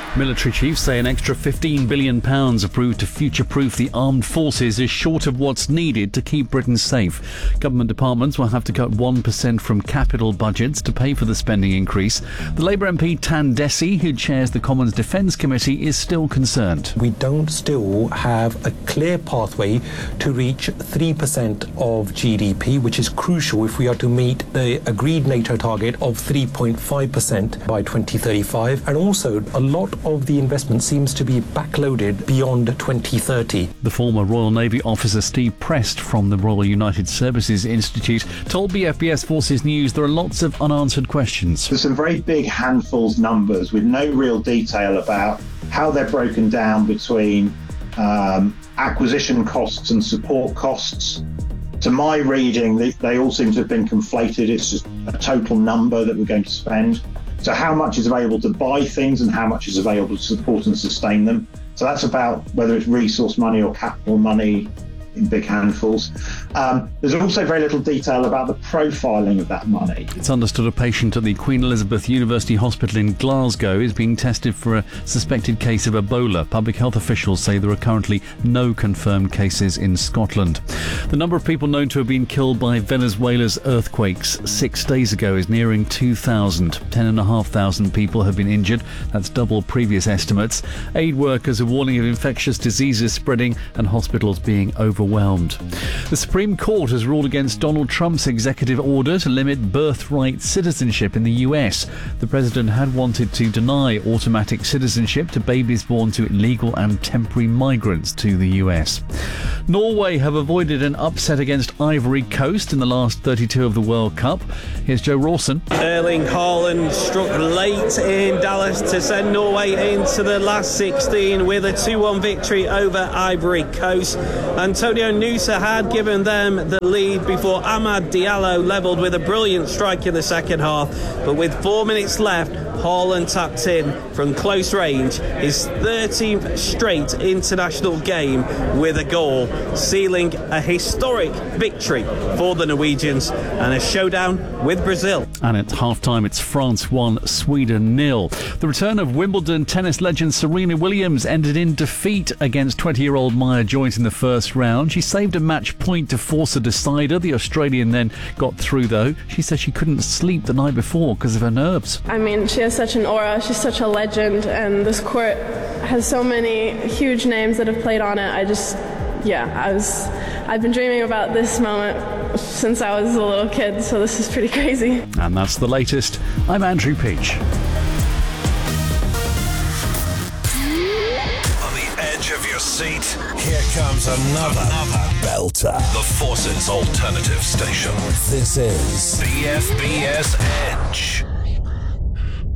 Military chiefs say an extra £15 billion approved to future-proof the armed forces is short of what's needed to keep Britain safe. Government departments will have to cut 1% from capital budgets to pay for the spending increase. The Labour MP Tan Desi, who chairs the Commons Defence Committee, is still concerned. We don't still have a clear pathway to reach 3% of GDP, which is crucial if we are to meet the agreed NATO target of 3.5% by 2035. And also, a lot of the investment seems to be backloaded beyond 2030. The former Royal Navy officer Steve Prest from the Royal United Services Institute told BFBS Forces News there are lots of unanswered questions. There's some very big handfuls numbers with no real detail about how they're broken down between acquisition costs and support costs. To my reading, they all seem to have been conflated. It's just a total number that we're going to spend. So how much is available to buy things and how much is available to support and sustain them. So that's about whether it's resource money or capital money in big handfuls. There's also very little detail about the profiling of that money. It's understood a patient at the Queen Elizabeth University Hospital in Glasgow is being tested for a suspected case of Ebola. Public health officials say there are currently no confirmed cases in Scotland. The number of people known to have been killed by Venezuela's earthquakes 6 days ago is nearing 2,000. 10,500 people have been injured. That's double previous estimates. Aid workers are warning of infectious diseases spreading and hospitals being overwhelmed. The Supreme Court has ruled against Donald Trump's executive order to limit birthright citizenship in the US. The president had wanted to deny automatic citizenship to babies born to illegal and temporary migrants to the US. Norway have avoided an upset against Ivory Coast in the last 32 of the World Cup. Here's Joe Rawson. Erling Haaland struck late in Dallas to send Norway into the last 16 with a 2-1 victory over Ivory Coast. Antonio Nusa had given them the lead before Amad Diallo levelled with a brilliant strike in the second half. But with 4 minutes left, Haaland tapped in from close range, his 13th straight international game with a goal, sealing a historic victory for the Norwegians and a showdown with Brazil. And at half-time, it's France 1, Sweden 0. The return of Wimbledon tennis legend Serena Williams ended in defeat against 20-year-old Maya Joyce in the first round. She saved a match point to force a decider. The Australian then got through, though. She said she couldn't sleep the night before because of her nerves. I mean, she has such an aura. She's such a legend, and this court has so many huge names that have played on it. I've been dreaming about this moment since I was a little kid, so this is pretty crazy. And that's the latest. I'm Andrew Peach. On the edge of your seat, here comes another belter. The Forces Alternative Station. This is BFBS Edge.